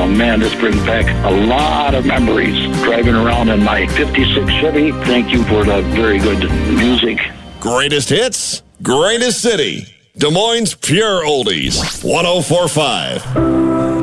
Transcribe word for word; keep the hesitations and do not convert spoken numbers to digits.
Oh, man, this brings back a lot of memories. Driving around in my fifty-six Chevy. Thank you for the very good music. Greatest hits, greatest city. Des Moines Pure Oldies, one oh four point five.